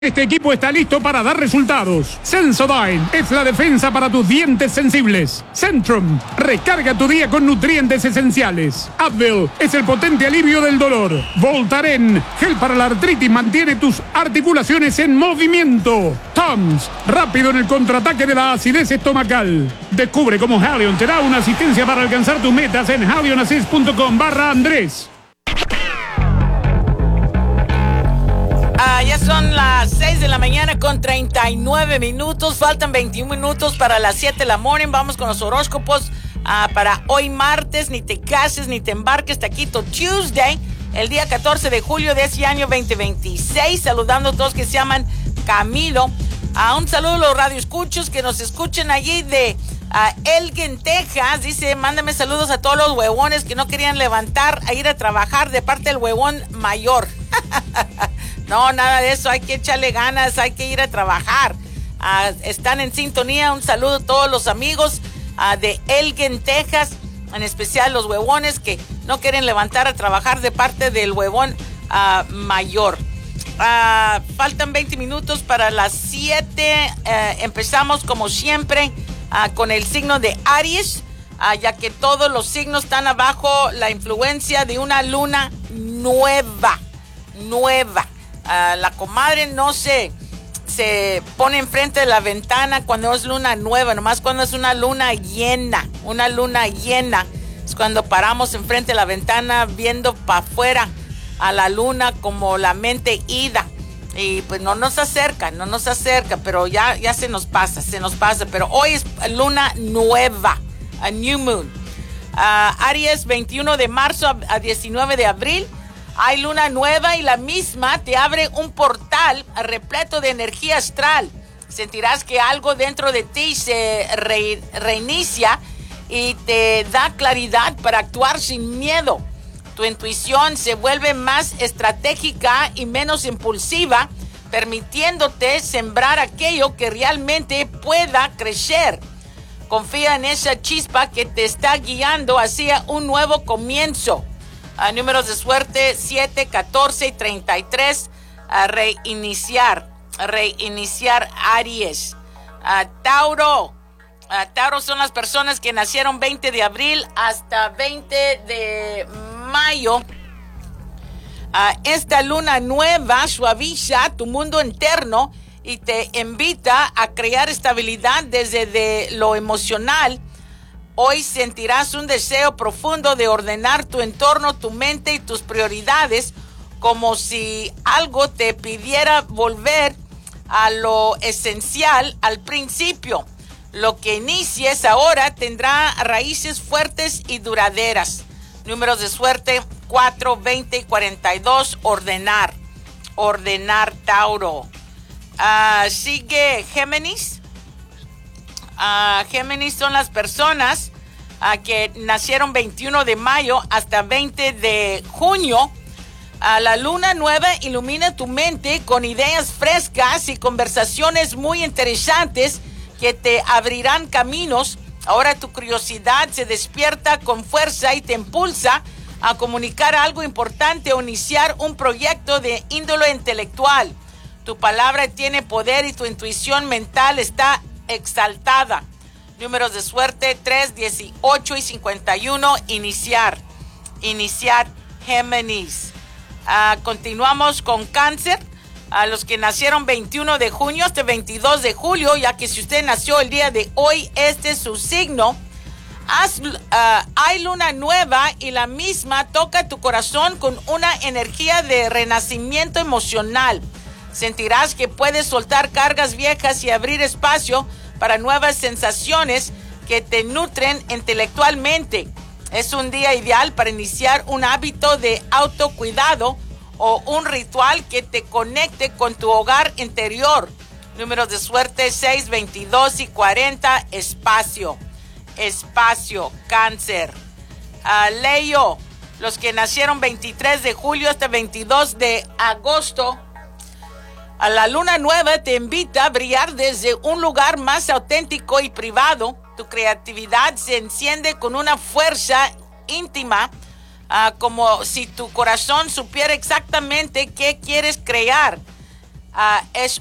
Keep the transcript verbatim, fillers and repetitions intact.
Este equipo está listo para dar resultados. Sensodyne es la defensa para tus dientes sensibles. Centrum, recarga tu día con nutrientes esenciales. Advil es el potente alivio del dolor. Voltaren, gel para la artritis, mantiene tus articulaciones en movimiento. Tums, rápido en el contraataque de la acidez estomacal. Descubre cómo Halion te da una asistencia para alcanzar tus metas en halionassist punto com barra Andrés. Ah, ya son las seis de la mañana con treinta y nueve minutos. Faltan veintiún minutos para las siete de la morning. Vamos con los horóscopos ah, para hoy martes. Ni te cases ni te embarques. Taquito Tuesday, el día catorce de julio de ese año veinte veintiséis. Saludando a todos que se llaman Camilo. Ah, un saludo a los radioescuchos que nos escuchen allí de ah, Elgin, Texas. Dice, mándame saludos a todos los huevones que no querían levantar a ir a trabajar de parte del huevón mayor. No, nada de eso, hay que echarle ganas, hay que ir a trabajar. Uh, están en sintonía, un saludo a todos los amigos uh, de Elgin, Texas, en especial los huevones que no quieren levantar a trabajar de parte del huevón uh, mayor. Uh, faltan veinte minutos para las siete, uh, empezamos como siempre uh, con el signo de Aries, uh, ya que todos los signos están abajo la influencia de una luna nueva, nueva. Uh, la comadre no se, se pone enfrente de la ventana cuando es luna nueva, nomás cuando es una luna llena, una luna llena, es cuando paramos enfrente de la ventana viendo para afuera a la luna como la mente ida, y pues no nos acerca, no nos acerca, pero ya, ya se nos pasa, se nos pasa, pero hoy es luna nueva, a new moon. Uh, Aries, veintiuno de marzo a, a diecinueve de abril. Hay luna nueva y la misma te abre un portal repleto de energía astral. Sentirás que algo dentro de ti se re, reinicia y te da claridad para actuar sin miedo. Tu intuición se vuelve más estratégica y menos impulsiva, permitiéndote sembrar aquello que realmente pueda crecer. Confía en esa chispa que te está guiando hacia un nuevo comienzo. Uh, números de suerte siete, catorce y treinta y tres. Uh, reiniciar, reiniciar Aries. Uh, Tauro. Uh, Tauro son las personas que nacieron veinte de abril hasta veinte de mayo. Uh, esta luna nueva suaviza tu mundo interno y te invita a crear estabilidad desde de lo emocional. Hoy sentirás un deseo profundo de ordenar tu entorno, tu mente y tus prioridades, como si algo te pidiera volver a lo esencial al principio. Lo que inicies ahora tendrá raíces fuertes y duraderas. Números de suerte cuatro, veinte y cuarenta y dos. Ordenar. Ordenar, Tauro. Uh, sigue Géminis. Uh, Géminis son las personas uh, que nacieron veintiuno de mayo hasta veinte de junio. Uh, la luna nueva ilumina tu mente con ideas frescas y conversaciones muy interesantes que te abrirán caminos. Ahora tu curiosidad se despierta con fuerza y te impulsa a comunicar algo importante o iniciar un proyecto de índole intelectual. Tu palabra tiene poder y tu intuición mental está exaltada. Números de suerte tres, dieciocho y cincuenta y uno. Iniciar. Iniciar Géminis. Uh, continuamos con Cáncer. A los que nacieron veintiuno de junio hasta veintidós de julio, ya que si usted nació el día de hoy, este es su signo. Haz, uh, hay luna nueva y la misma toca tu corazón con una energía de renacimiento emocional. Sentirás que puedes soltar cargas viejas y abrir espacio para nuevas sensaciones que te nutren intelectualmente. Es un día ideal para iniciar un hábito de autocuidado o un ritual que te conecte con tu hogar interior. Números de suerte seis, veintidós y cuarenta. Espacio. Espacio. Cáncer. Uh, Leo. Los que nacieron veintitrés de julio hasta veintidós de agosto. A la luna nueva te invita a brillar desde un lugar más auténtico y privado. Tu creatividad se enciende con una fuerza íntima, uh, como si tu corazón supiera exactamente qué quieres crear. uh, es